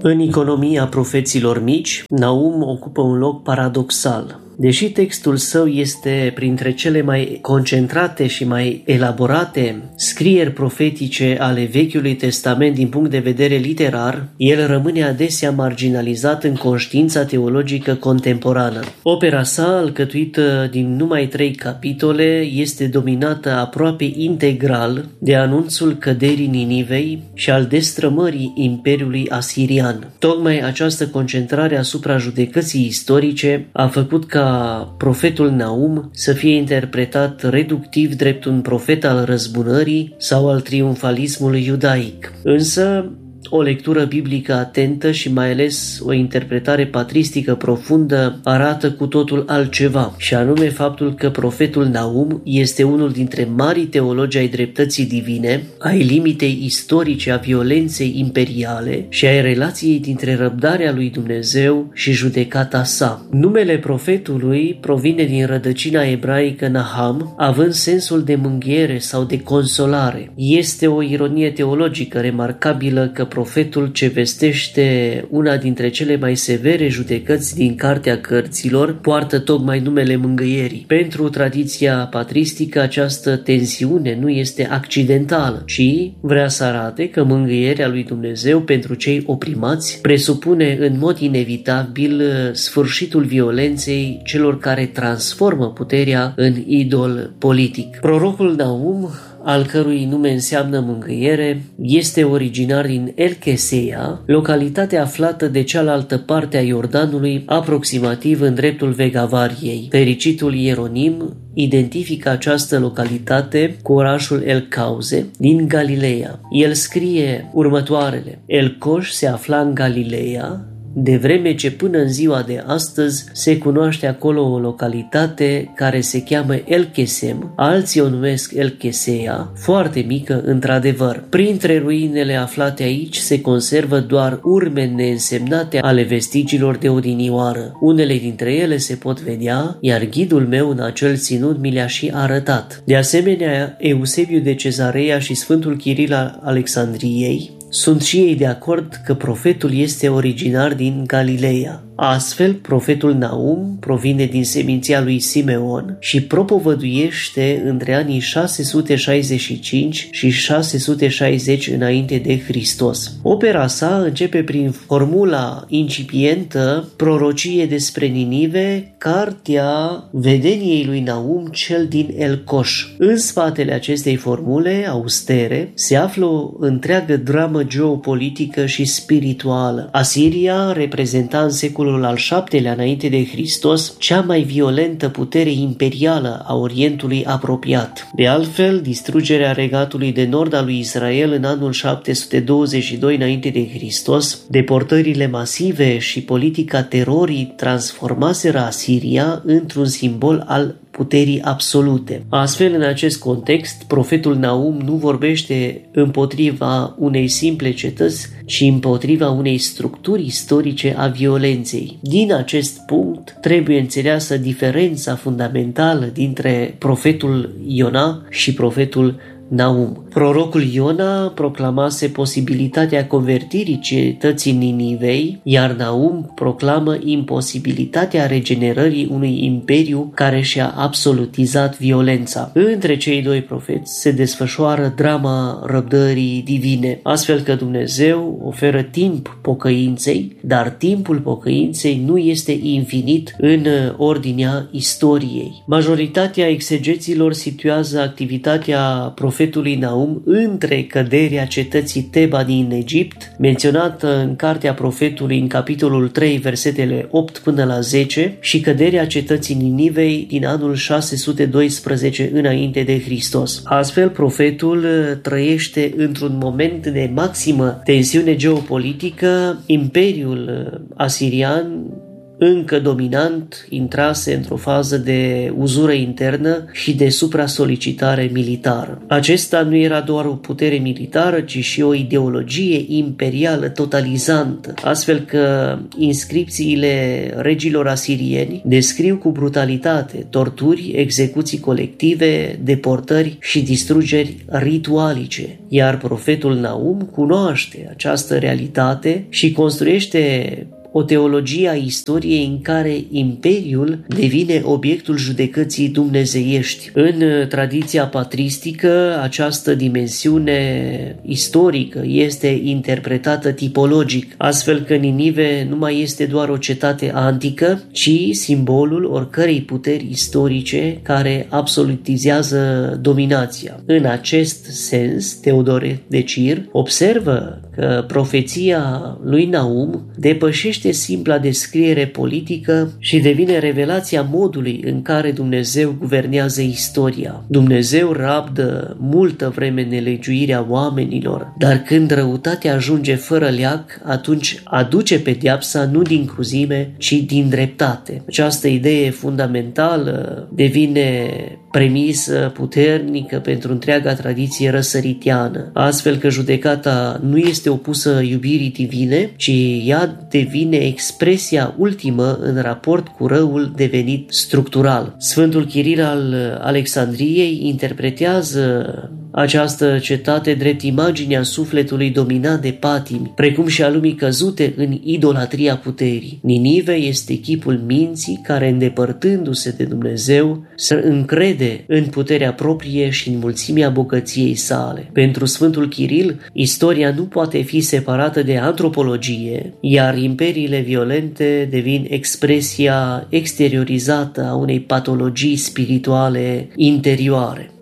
În iconomia profeților mici, Naum ocupă un loc paradoxal. Deși textul său este printre cele mai concentrate și mai elaborate scrieri profetice ale Vechiului Testament din punct de vedere literar, el rămâne adesea marginalizat în conștiința teologică contemporană. Opera sa, alcătuită din numai 3 capitole, este dominată aproape integral de anunțul căderii Ninivei și al destrămării Imperiului Asirian. Tocmai această concentrare asupra judecății istorice a făcut ca profetul Naum să fie interpretat reductiv drept un profet al răzbunării sau al triumfalismului iudaic. Însă, o lectură biblică atentă și mai ales o interpretare patristică profundă arată cu totul altceva, și anume faptul că profetul Naum este unul dintre marii teologi ai dreptății divine, ai limitei istorice a violenței imperiale și ai relației dintre răbdarea lui Dumnezeu și judecata sa. Numele profetului provine din rădăcina ebraică Naham, având sensul de mânghiere sau de consolare. Este o ironie teologică remarcabilă că profetul ce vestește una dintre cele mai severe judecăți din Cartea Cărților poartă tocmai numele mângâierii. Pentru tradiția patristică, această tensiune nu este accidentală, ci vrea să arate că mângâierea lui Dumnezeu pentru cei oprimați presupune în mod inevitabil sfârșitul violenței celor care transformă puterea în idol politic. Prorocul Naum, al cărui nume înseamnă mângâiere, este originar din El Cheseia, localitate aflată de cealaltă parte a Iordanului, aproximativ în dreptul Vegavariei. Fericitul Ieronim identifică această localitate cu orașul El Cauze din Galileea. El scrie următoarele: El Coș se afla în Galileea, de vreme ce până în ziua de astăzi se cunoaște acolo o localitate care se cheamă El Chesem, alții o numesc El Cheseia, foarte mică într-adevăr. Printre ruinele aflate aici se conservă doar urme neînsemnate ale vestigiilor de odinioară. Unele dintre ele se pot vedea, iar ghidul meu în acel ținut mi le-a și arătat. De asemenea, Eusebiu de Cezarea și Sfântul Chiril al Alexandriei sunt și ei de acord că profetul este originar din Galileea. Astfel, profetul Naum provine din seminția lui Simeon și propovăduiește între anii 665 și 660 înainte de Hristos. Opera sa începe prin formula incipientă Prorocie despre Ninive, cartea vedeniei lui Naum cel din El Coș. În spatele acestei formule austere se află o întreagă dramă geopolitică și spirituală. Asiria reprezenta în secolul al VII-lea înainte de Hristos cea mai violentă putere imperială a Orientului apropiat. De altfel, distrugerea regatului de nord al lui Israel în anul 722 înainte de Hristos, deportările masive și politica terorii transformaseră Asiria într-un simbol al puterii absolute. Astfel, în acest context, profetul Naum nu vorbește împotriva unei simple cetăți, ci împotriva unei structuri istorice a violenței. Din acest punct, trebuie înțeleasă diferența fundamentală dintre profetul Iona și profetul Naum. Prorocul Iona proclamase posibilitatea convertirii cetății Ninivei, iar Naum proclamă imposibilitatea regenerării unui imperiu care și-a absolutizat violența. Între cei doi profeți se desfășoară drama răbdării divine, astfel că Dumnezeu oferă timp pocăinței, dar timpul pocăinței nu este infinit în ordinea istoriei. Majoritatea exegeților situează activitatea profetului Naum între căderea cetății Teba din Egipt, menționată în cartea profetului în capitolul 3, versetele 8 până la 10, și căderea cetății Ninivei din anul 612 înainte de Hristos. Astfel, profetul trăiește într-un moment de maximă tensiune geopolitică. Imperiul asirian încă dominant, intrase într-o fază de uzură internă și de supra-solicitare militară. Acesta nu era doar o putere militară, ci și o ideologie imperială totalizantă, astfel că inscripțiile regilor asirieni descriu cu brutalitate torturi, execuții colective, deportări și distrugeri ritualice, iar profetul Naum cunoaște această realitate și construiește o teologie a istoriei în care imperiul devine obiectul judecății dumnezeiești. În tradiția patristică, această dimensiune istorică este interpretată tipologic, astfel că Ninive nu mai este doar o cetate antică, ci simbolul oricărei puteri istorice care absolutizează dominația. În acest sens, Teodore de Cir observă că profeția lui Naum depășește simpla descriere politică și devine revelația modului în care Dumnezeu guvernează istoria. Dumnezeu rabdă multă vreme nelegiuirea oamenilor, dar când răutatea ajunge fără leac, atunci aduce pedeapsa nu din cruzime, ci din dreptate. Această idee fundamentală devine premisă puternică pentru întreaga tradiție răsăritiană, astfel că judecata nu este opusă iubirii divine, ci ea devine expresia ultimă în raport cu răul devenit structural. Sfântul Chiril al Alexandriei interpretează această cetate drept imaginea sufletului dominat de patimi, precum și a lumii căzute în idolatria puterii. Ninive este chipul minții care, îndepărtându-se de Dumnezeu, se încrede în puterea proprie și în mulțimea bogăției sale. Pentru Sfântul Chiril, istoria nu poate fi separată de antropologie, iar imperiile violente devin expresia exteriorizată a unei patologii spirituale interioare.